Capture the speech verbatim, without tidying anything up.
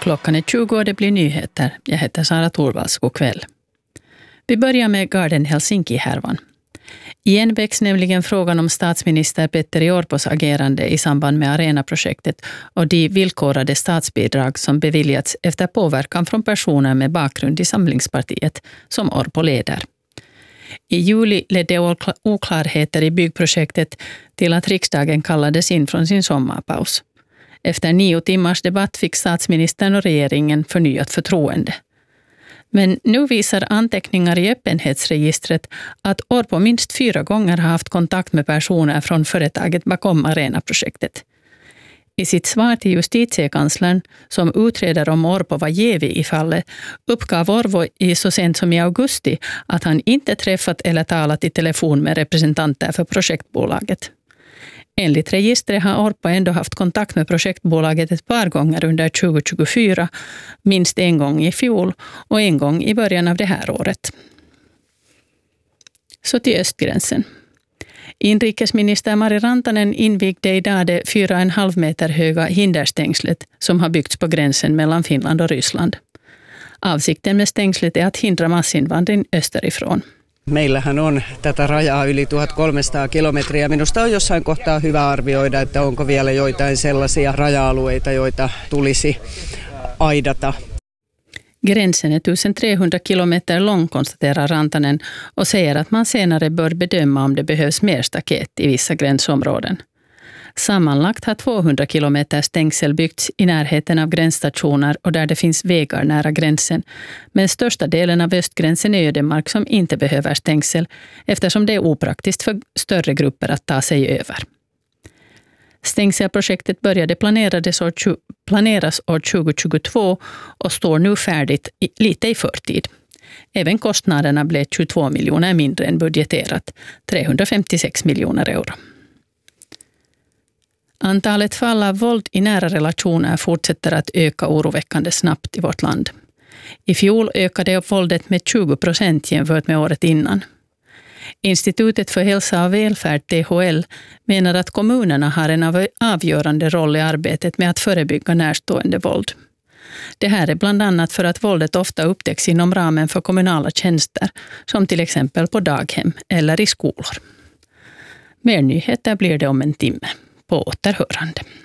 Klockan är tjugo och det blir nyheter. Jag heter Sara Torvalds. God kväll. Vi börjar med Garden Helsinki-härvan. Igen väcks nämligen frågan om statsminister Petteri Orpos agerande i samband med Arena-projektet och de villkorade statsbidrag som beviljats efter påverkan från personer med bakgrund i Samlingspartiet som Orpo leder. I juli ledde oklarheter i byggprojektet till att riksdagen kallades in från sin sommarpaus. Efter nio timmars debatt fick statsministern och regeringen förnyat förtroende. Men nu visar anteckningar i öppenhetsregistret att Orpo minst fyra gånger har haft kontakt med personer från företaget bakom Arena-projektet. I sitt svar till justitiekanslern, som utreder om Orpo var jävig i fallet, uppgav Orpo i så sent som i augusti att han inte träffat eller talat i telefon med representanter för projektbolaget. Enligt registret har Orpo ändå haft kontakt med projektbolaget ett par gånger under tjugo tjugofyra, minst en gång i fjol och en gång i början av det här året. Så till östgränsen. Inrikesminister Mari Rantanen invigde idag det fyra och en halv meter höga hinderstängslet som har byggts på gränsen mellan Finland och Ryssland. Avsikten med stängslet är att hindra massinvandring österifrån. Meillähän on tätä rajaa yli tuhatkolmesataa kilometriä. Minusta on jossain kohtaa hyvä arvioida, että onko vielä joitain sellaisia raja-alueita, joita tulisi aidata. Gränsen är tusentrehundra kilometer lång, konstaterar Rantanen och säger att man senare bör bedöma om det behövs mer staket i vissa gränsområden. Sammanlagt har tvåhundra kilometer stängsel byggts i närheten av gränsstationer och där det finns vägar nära gränsen. Men största delen av östgränsen är ödemark som inte behöver stängsel eftersom det är opraktiskt för större grupper att ta sig över. Stängselprojektet började planeras år, planeras år tjugo tjugotvå och står nu färdigt i, lite i förtid. Även kostnaderna blev tjugotvå miljoner mindre än budgeterat, trehundrafemtiosex miljoner euro. Antalet fall av våld i nära relationer fortsätter att öka oroväckande snabbt i vårt land. I fjol ökade våldet med tjugo procent jämfört med året innan. Institutet för hälsa och välfärd, T H L, menar att kommunerna har en avgörande roll i arbetet med att förebygga närstående våld. Det här är bland annat för att våldet ofta upptäcks inom ramen för kommunala tjänster, som till exempel på daghem eller i skolor. Mer nyheter blir det om en timme. På återhörande.